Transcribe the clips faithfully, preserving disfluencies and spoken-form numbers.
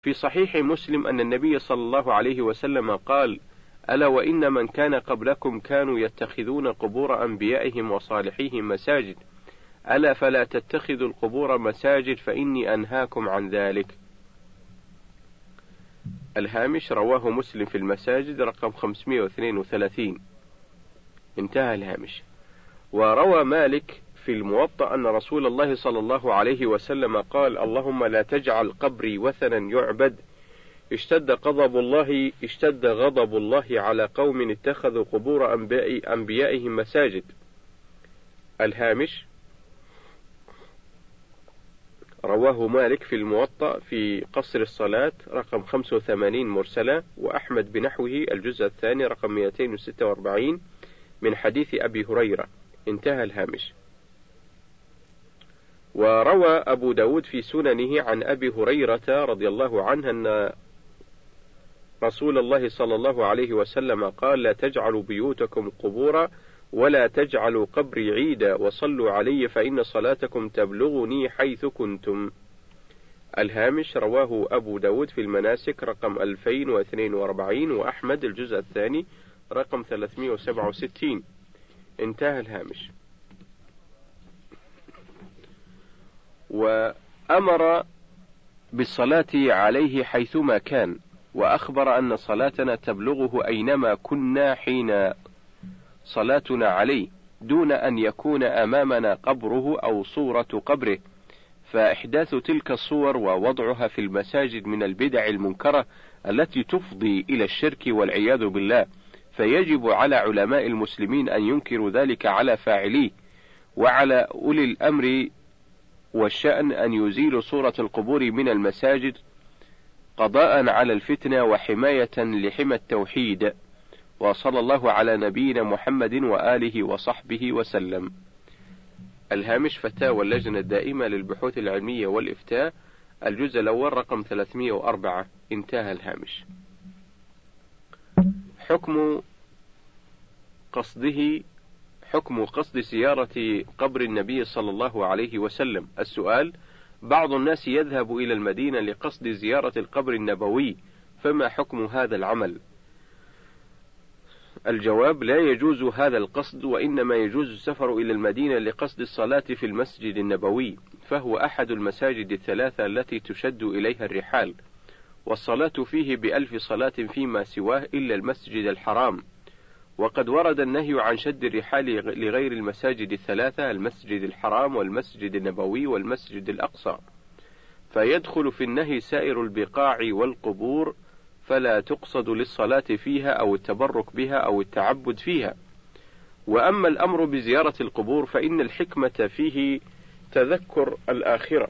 في صحيح مسلم أن النبي صلى الله عليه وسلم قال: ألا وإن من كان قبلكم كانوا يتخذون قبور أنبيائهم وصالحيهم مساجد، ألا فلا تتخذوا القبور مساجد فإني أنهاكم عن ذلك. الهامش: رواه مسلم في المساجد رقم خمسمائة واثنين وثلاثين. انتهى الهامش. وروى مالك في الموطأ أن رسول الله صلى الله عليه وسلم قال: اللهم لا تجعل قبري وثنا يعبد، اشتد غضب الله اشتد غضب الله على قوم اتخذوا قبور أنبياء أنبيائهم مساجد. الهامش: رواه مالك في الموطأ في قصر الصلاة رقم خمسة وثمانين مرسلة، وأحمد بنحوه الجزء الثاني رقم مئتين وستة وأربعين من حديث أبي هريرة. انتهى الهامش. وروى أبو داود في سننه عن أبي هريرة رضي الله عنه أن رسول الله صلى الله عليه وسلم قال: لا تجعلوا بيوتكم قبورا ولا تجعلوا قبري عيدا وصلوا علي فإن صلاتكم تبلغني حيث كنتم. الهامش: رواه أبو داود في المناسك رقم ألفين واثنين وأربعين، وأحمد الجزء الثاني رقم ثلاثمائة وسبعة وستين. انتهى الهامش. وأمر بالصلاة عليه حيثما كان، وأخبر أن صلاتنا تبلغه أينما كنا حين صلاتنا عليه، دون أن يكون أمامنا قبره أو صورة قبره، فإحداث تلك الصور ووضعها في المساجد من البدع المنكرة التي تفضي إلى الشرك والعياذ بالله، فيجب على علماء المسلمين أن ينكروا ذلك على فاعليه، وعلى أولي الأمر والشأن أن يزيلوا صورة القبور من المساجد قضاء على الفتنة وحماية لحمى التوحيد. وصلى الله على نبينا محمد وآله وصحبه وسلم. الهامش: فتاوى اللجنة الدائمة للبحوث العلمية والإفتاء الجزء الأول رقم ثلاثمائة وأربعة. انتهى الهامش. حكم قصده حكم قصد زيارة قبر النبي صلى الله عليه وسلم. السؤال: بعض الناس يذهب إلى المدينة لقصد زيارة القبر النبوي، فما حكم هذا العمل؟ الجواب: لا يجوز هذا القصد، وإنما يجوز السفر إلى المدينة لقصد الصلاة في المسجد النبوي، فهو أحد المساجد الثلاثة التي تشد إليها الرحال، والصلاة فيه بألف صلاة فيما سواه إلا المسجد الحرام. وقد ورد النهي عن شد الرحال لغير المساجد الثلاثة: المسجد الحرام والمسجد النبوي والمسجد الأقصى، فيدخل في النهي سائر البقاع والقبور، فلا تقصد للصلاة فيها أو التبرك بها أو التعبد فيها. وأما الأمر بزيارة القبور فإن الحكمة فيه تذكر الآخرة،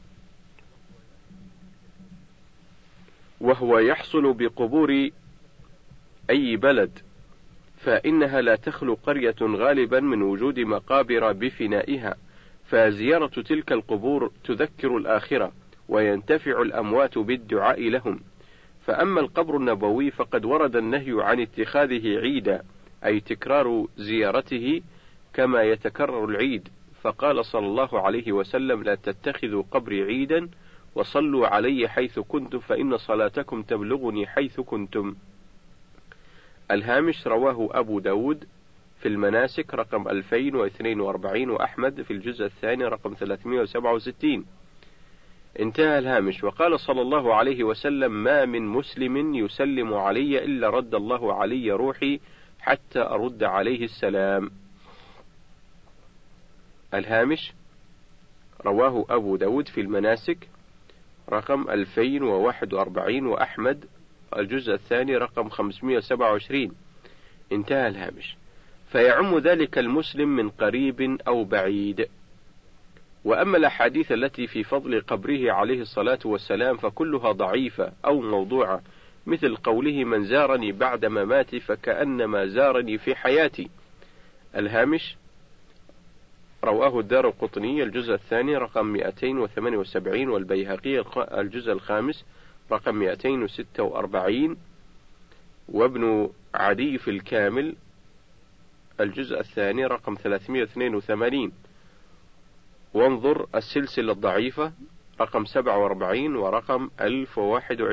وهو يحصل بقبور أي بلد، فإنها لا تخلو قرية غالبا من وجود مقابر بفنائها، فزيارة تلك القبور تذكر الآخرة، وينتفع الأموات بالدعاء لهم. فأما القبر النبوي فقد ورد النهي عن اتخاذه عيدا، أي تكرار زيارته كما يتكرر العيد، فقال صلى الله عليه وسلم: لا تتخذوا قبري عيدا وصلوا علي حيث كنتم فإن صلاتكم تبلغني حيث كنتم. الهامش: رواه أبو داود في المناسك رقم ألفين واثنين وأربعين، وأحمد في الجزء الثاني رقم ثلاثمائة وسبعة وستين. انتهى الهامش. وقال صلى الله عليه وسلم: ما من مسلم يسلم علي إلا رد الله علي روحي حتى أرد عليه السلام. الهامش: رواه أبو داود في المناسك رقم ألفين وواحد وأربعين، وأحمد الجزء الثاني رقم خمسمائة وسبعة وعشرين. انتهى الهامش. فيعم ذلك المسلم من قريب أو بعيد. وأما الأحاديث التي في فضل قبره عليه الصلاة والسلام فكلها ضعيفة أو موضوعة، مثل قوله: من زارني بعد مماتي فكأنما زارني في حياتي. الهامش: رواه الدارقطني الجزء الثاني رقم مئتين وثمانية وسبعين، والبيهقي الجزء الخامس رقم مئتين وستة وأربعين، وابن عدي في الكامل الجزء الثاني رقم ثلاثمائة واثنين وثمانين. وانظر السلسلة الضعيفة رقم سبعة وأربعين ورقم ألف وواحد وعشرين.